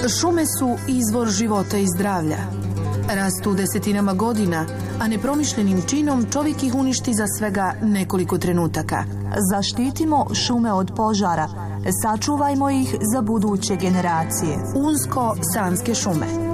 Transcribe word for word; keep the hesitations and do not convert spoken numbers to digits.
Šume su izvor života i zdravlja. Rastu desetinama godina, a nepromišljenim činom čovjek ih uništi za svega nekoliko trenutaka. Zaštitimo šume od požara, sačuvajmo ih za buduće generacije. Unsko-sanske šume.